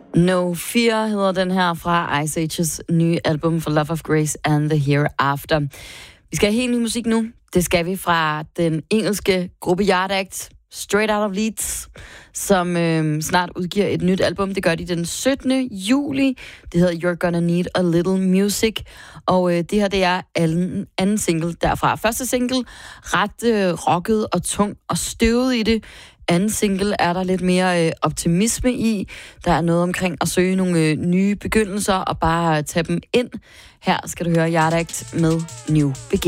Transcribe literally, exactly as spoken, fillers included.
No Fear hedder den her fra Ice Ages nye album For Love of Grace and the Hereafter. Vi skal have helt ny musik nu. Det skal vi fra den engelske gruppe Yard Act, Straight Out of Leeds, som øh, snart udgiver et nyt album. Det gør de den syttende juli. Det hedder You're Gonna Need a Little Music. Og øh, det her, det er anden, anden single derfra. Første single, ret øh, rocket og tung og støvet i det. Anden single er der lidt mere øh, optimisme i. Der er noget omkring at søge nogle øh, nye begyndelser og bare tage dem ind. Her skal du høre Yard Act med New Begin.